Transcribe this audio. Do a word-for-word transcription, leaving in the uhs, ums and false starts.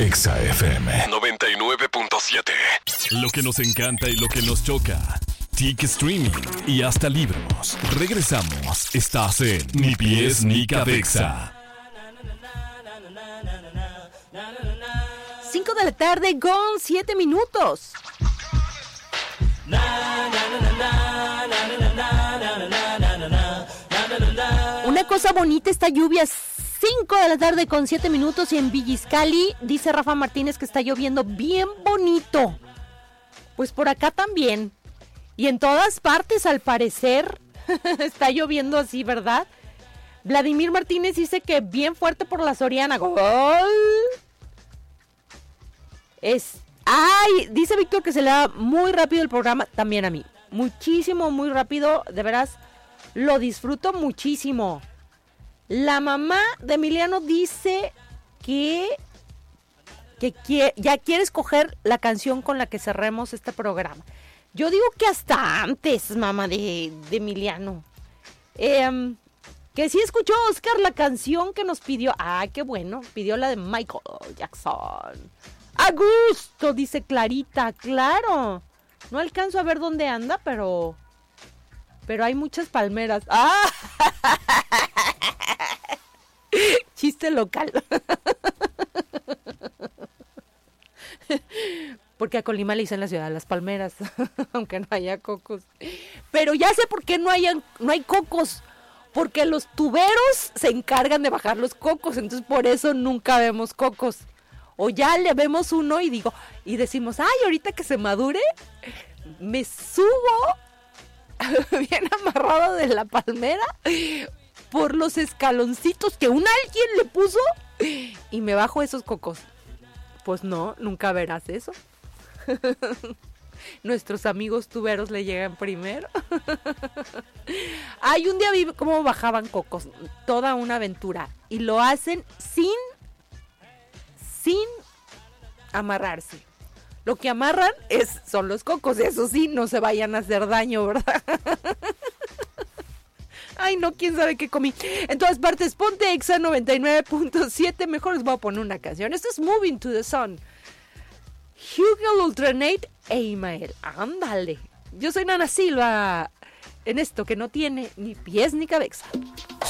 Exa F M noventa y nueve punto siete. Lo que nos encanta y lo que nos choca. Tic Streaming y hasta libros. Regresamos. Estás en Ni Pies Ni Cabeza. cinco de la tarde con siete minutos. Una cosa bonita esta lluvia. cinco de la tarde con siete minutos y en Villiscali dice Rafa Martínez que está lloviendo bien bonito. Pues por acá también. Y en todas partes al parecer está lloviendo así, ¿verdad? Vladimir Martínez dice que bien fuerte por la Soriana. ¡Gol! Es... ¡Ay! Dice Víctor que se le da muy rápido el programa. También a mí. Muchísimo, muy rápido. De veras, lo disfruto muchísimo. La mamá de Emiliano dice que, que quiere, ya quiere escoger la canción con la que cerremos este programa. Yo digo que hasta antes, mamá de, de Emiliano. Eh, que sí escuchó Oscar la canción que nos pidió. Ah, qué bueno. Pidió la de Michael Jackson. A gusto, dice Clarita. Claro. No alcanzo a ver dónde anda, pero... Pero hay muchas palmeras. ¡Ah! Chiste local. Porque a Colima le dicen la ciudad de las palmeras, aunque no haya cocos. Pero ya sé por qué no hay, no hay cocos. Porque los tuberos se encargan de bajar los cocos. Entonces por eso nunca vemos cocos. O ya le vemos uno y digo, y decimos, ay, ahorita que se madure, me subo bien amarrado de la palmera por los escaloncitos que un alguien le puso y me bajo esos cocos. Pues no, nunca verás eso. Nuestros amigos tuberos le llegan primero. Ay, un día vi cómo bajaban cocos, toda una aventura, y lo hacen sin sin amarrarse. Lo que amarran es, son los cocos, eso sí, no se vayan a hacer daño, ¿verdad? Ay, no, quién sabe qué comí. En todas partes, ponte Exa noventa y nueve punto siete. Mejor les voy a poner una canción. Esto es Moving to the Sun. Hugel Ultranate e Imael. Ándale. Yo soy Nana Silva. En esto que no tiene ni pies ni cabeza.